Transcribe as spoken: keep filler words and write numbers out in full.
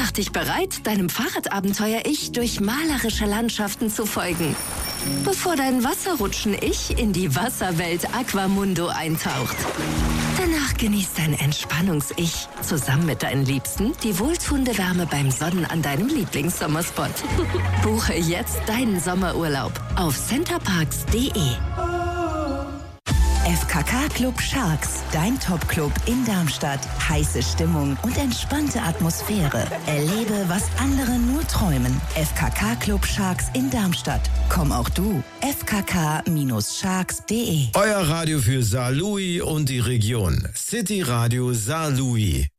Mach dich bereit, deinem Fahrradabenteuer-Ich durch malerische Landschaften zu folgen, bevor dein Wasserrutschen-Ich in die Wasserwelt Aquamundo eintaucht. Danach genießt dein Entspannungs-Ich zusammen mit deinen Liebsten die wohltuende Wärme beim Sonnen an deinem Lieblingssommerspot. Buche jetzt deinen Sommerurlaub auf centerparks punkt de. F K K Club Sharks, dein Top-Club in Darmstadt. Heiße Stimmung und entspannte Atmosphäre. Erlebe, was andere nur träumen. F K K Club Sharks in Darmstadt. Komm auch du. f k k Bindestrich sharks punkt de. Euer Radio für Saarlouis und die Region. City Radio Saarlouis.